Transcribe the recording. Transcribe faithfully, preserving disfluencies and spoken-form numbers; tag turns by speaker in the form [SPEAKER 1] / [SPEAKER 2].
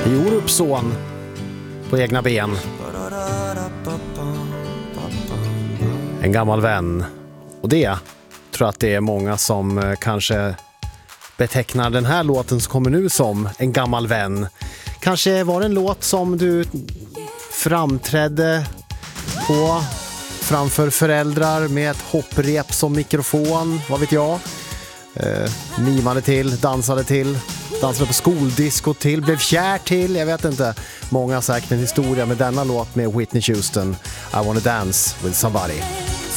[SPEAKER 1] Europs son på egna ben. En gammal vän. Och det tror jag att det är många som kanske betecknar den här låten som kommer nu som en gammal vän. Kanske var det en låt som du framträdde på framför föräldrar med ett hopprep som mikrofon, vad vet jag. Eh, mimade till, dansade till, dansade på skoldisco till, blev kär till, jag vet inte. Många har säkert en historia med denna låt med Whitney Houston, I wanna dance with somebody.